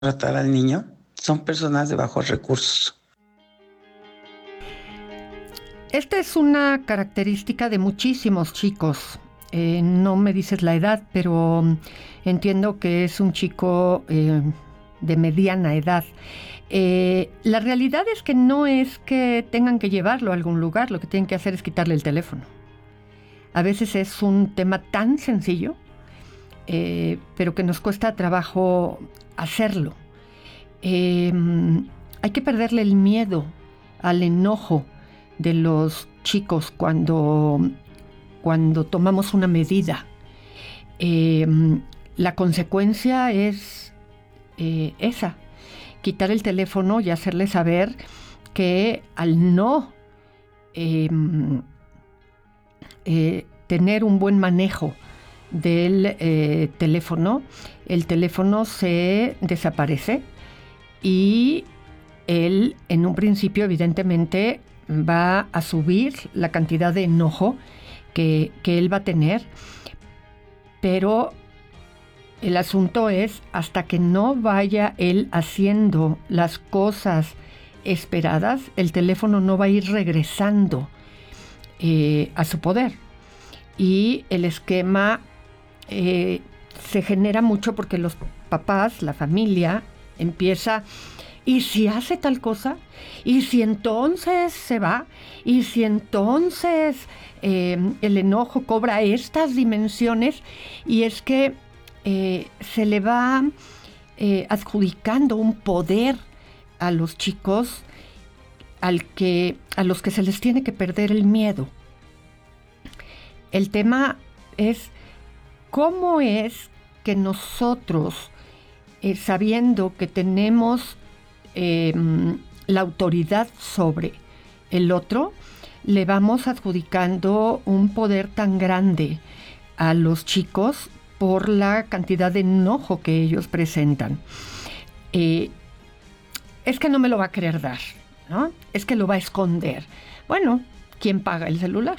tratar al niño son personas de bajos recursos. Esta es una característica de muchísimos chicos. No me dices la edad, pero entiendo que es un chico de mediana edad. La realidad es que no es que tengan que llevarlo a algún lugar, lo que tienen que hacer es quitarle el teléfono. A veces es un tema tan sencillo, pero que nos cuesta trabajo hacerlo. Hay que perderle el miedo al enojo de los chicos cuando tomamos una medida. La consecuencia es esa, quitar el teléfono y hacerle saber que al no tener un buen manejo del teléfono, el teléfono se desaparece y él en un principio evidentemente va a subir la cantidad de enojo que él va a tener, pero el asunto es hasta que no vaya él haciendo las cosas esperadas, el teléfono no va a ir regresando a su poder. Y el esquema se genera mucho porque los papás, la familia, empieza... ¿Y si hace tal cosa? ¿Y si entonces se va? ¿Y si entonces el enojo cobra estas dimensiones? Y es que se le va adjudicando un poder a los chicos a los que se les tiene que perder el miedo. El tema es cómo es que nosotros, sabiendo que tenemos la autoridad sobre el otro, le vamos adjudicando un poder tan grande a los chicos por la cantidad de enojo que ellos presentan. Es que no me lo va a querer dar, ¿no? Es que lo va a esconder. Bueno, ¿quién paga el celular?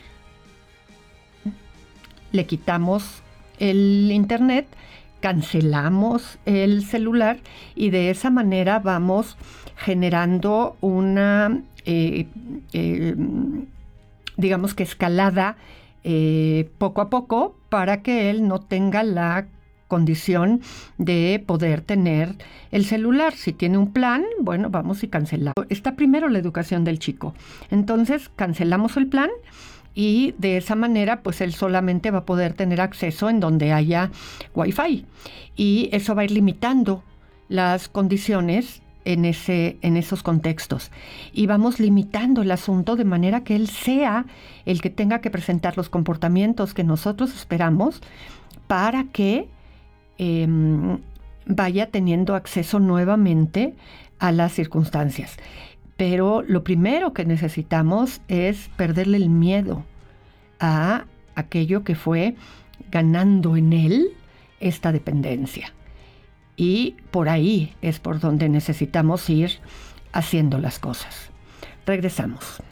Le quitamos el internet, cancelamos el celular y de esa manera vamos generando una, digamos que escalada poco a poco para que él no tenga la condición de poder tener el celular. Si tiene un plan, bueno, vamos y cancelamos. Está primero la educación del chico. Entonces, cancelamos el plan y de esa manera pues él solamente va a poder tener acceso en donde haya Wi-Fi y eso va a ir limitando las condiciones en esos contextos y vamos limitando el asunto de manera que él sea el que tenga que presentar los comportamientos que nosotros esperamos para que vaya teniendo acceso nuevamente a las circunstancias. Pero lo primero que necesitamos es perderle el miedo a aquello que fue ganando en él esta dependencia. Y por ahí es por donde necesitamos ir haciendo las cosas. Regresamos.